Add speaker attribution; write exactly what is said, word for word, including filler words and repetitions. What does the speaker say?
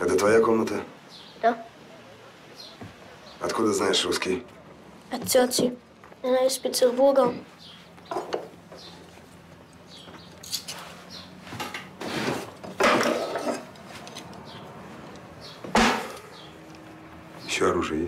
Speaker 1: Это твоя комната?
Speaker 2: Да.
Speaker 1: Откуда знаешь русский?
Speaker 2: От тети. Она из Петербурга.
Speaker 1: Еще оружие есть?